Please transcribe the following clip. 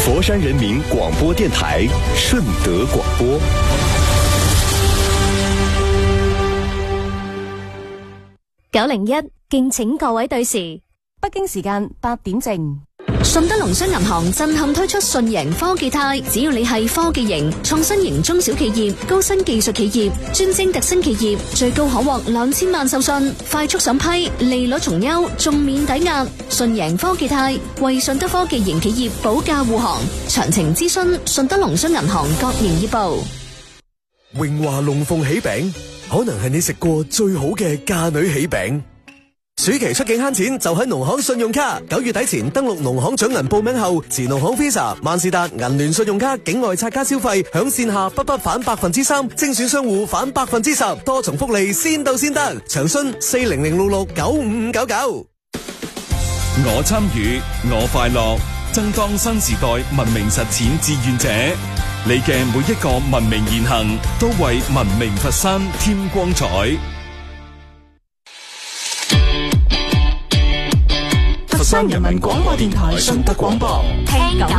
佛山人民廣播電台順德廣播。 901，敬請各位對時。 北京時間8點正。 順德農商銀行震撼推出順贏科技貸，只要你係科技型、創新型中小企業、高新技術企業、專精特新企業，最高可獲2000萬授信，快速審批，利率從優，仲免抵押。順贏科技貸為順德科技型企業保駕護航，詳情諮詢順德農商銀行各營業部。 榮華龍鳳喜餅，可能係你食過最好嘅嫁女喜餅。暑期出境慳錢就喺農行信用卡，9月底前登錄農行獎銀報名後，持農行 Visa、萬事達、銀聯信用卡境外刷卡消費，享線下不返3%，精選商戶返10%，多重福利先到先得。詳詢400669599。 我參與，我快樂，爭當新時代文明實踐志願者。你嘅每一個文明言行，都為文明佛山添光彩。 佛山人民廣播電台順德廣播，聽